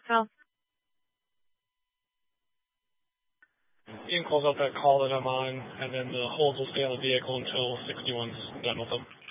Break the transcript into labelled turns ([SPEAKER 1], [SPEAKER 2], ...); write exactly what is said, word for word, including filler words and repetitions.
[SPEAKER 1] Phil?
[SPEAKER 2] You can close out that call that I'm on, and then the holds will stay on the vehicle until sixty-one's done with them.